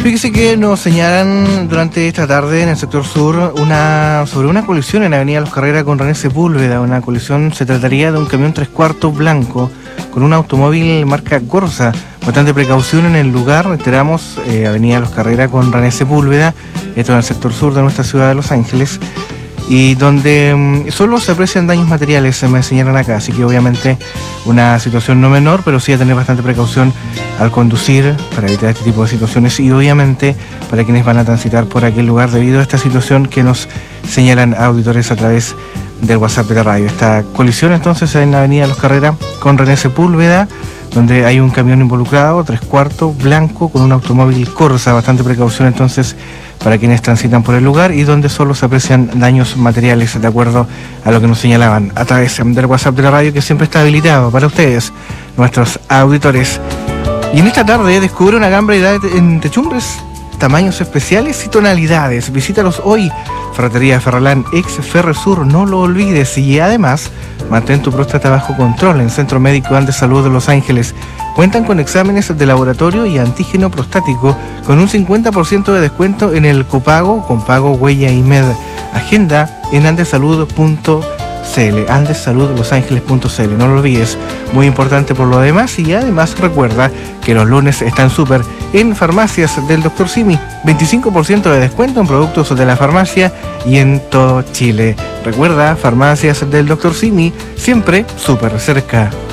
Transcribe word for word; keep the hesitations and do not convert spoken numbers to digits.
Fíjese que nos señalan durante esta tarde en el sector sur una sobre una colisión en Avenida Los Carreras con René Sepúlveda. Una colisión, se trataría de un camión tres cuartos blanco con un automóvil marca Corsa. Bastante precaución en el lugar. Reiteramos, eh, Avenida Los Carreras con René Sepúlveda, esto en el sector sur de nuestra ciudad de Los Ángeles, y donde um, solo se aprecian daños materiales, se me señalan acá, así que obviamente una situación no menor, pero sí a tener bastante precaución al conducir para evitar este tipo de situaciones y obviamente para quienes van a transitar por aquel lugar debido a esta situación que nos señalan auditores a través del WhatsApp de la radio. Esta colisión entonces en la Avenida Los Carreras con René Sepúlveda, donde hay un camión involucrado, tres cuartos, blanco, con un automóvil Corsa. Bastante precaución entonces para quienes transitan por el lugar y donde solo se aprecian daños materiales, de acuerdo a lo que nos señalaban a través del WhatsApp de la radio, que siempre está habilitado para ustedes, nuestros auditores. Y en esta tarde descubre una gran variedad en techumbres, tamaños especiales y tonalidades. Visítalos hoy. Ferretería Ferralán, ex Ferresur, no lo olvides. Y además, mantén tu próstata bajo control en Centro Médico Andes Salud de Los Ángeles. Cuentan con exámenes de laboratorio y antígeno prostático con un cincuenta por ciento de descuento en el copago con pago Huella y Med. Agenda en andesalud punto c l, andesalud los ángeles punto c l. No lo olvides, muy importante por lo demás. Y además recuerda que los lunes están súper en Farmacias del doctor Simi. veinticinco por ciento de descuento en productos de la farmacia y en todo Chile. Recuerda, Farmacias del doctor Simi, siempre súper cerca.